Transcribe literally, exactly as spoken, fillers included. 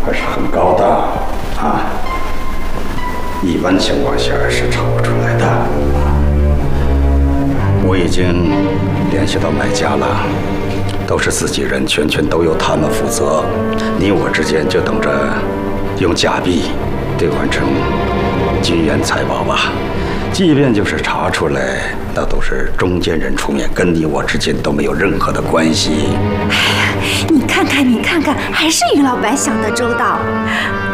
还是很高的啊，一般情况下是查不出来的。我已经联系到买家了，都是自己人，全权都由他们负责。你我之间就等着用假币兑换成金元财宝吧。即便就是查出来，那都是中间人出面，跟你我之间都没有任何的关系。 哎呀，你看看，你看看，还是于老板想的周到。